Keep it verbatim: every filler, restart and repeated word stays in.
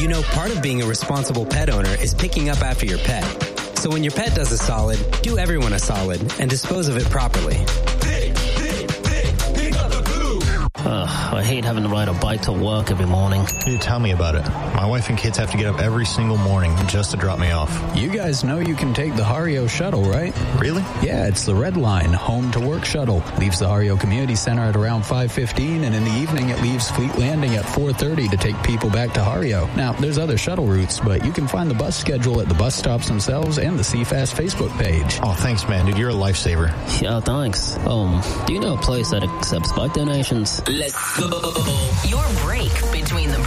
You know, part of being a responsible pet owner is picking up after your pet. So when your pet does a solid, do everyone a solid and dispose of it properly. Pick, pick, pick, pick up the poo. Ugh, I hate having to ride a bike to work every morning. Dude, tell me about it. My wife and kids have to get up every single morning just to drop me off. You guys know you can take the Hario shuttle, right? Really? Yeah, it's the Red Line, home to work shuttle. Leaves the Hario Community Center at around five fifteen, and in the evening it leaves Fleet Landing at four thirty to take people back to Hario. Now, there's other shuttle routes, but you can find the bus schedule at the bus stops themselves and the C FAST Facebook page. Oh, thanks, man. Dude, you're a lifesaver. Yeah, thanks. Um, do you know a place that accepts bike donations? Let's go. Your break between the